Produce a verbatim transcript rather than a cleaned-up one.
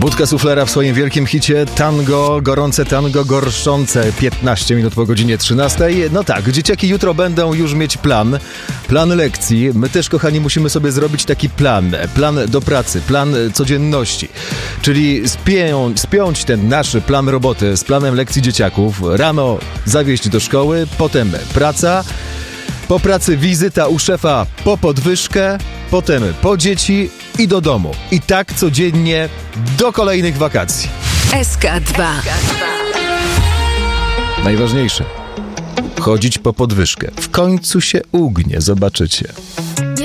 Budka Suflera w swoim wielkim hicie Tango, gorące tango, gorszące piętnaście minut po godzinie trzynastej. No tak, dzieciaki jutro będą już mieć plan, plan lekcji. My też, kochani, musimy sobie zrobić taki plan, plan do pracy, plan codzienności. Czyli spiąć, spiąć ten nasz plan roboty z planem lekcji dzieciaków. Rano zawieźć do szkoły, potem praca. Po pracy wizyta u szefa po podwyżkę, potem po dzieci i do domu. I tak codziennie do kolejnych wakacji. S K dwa. Najważniejsze. Chodzić po podwyżkę. W końcu się ugnie, zobaczycie.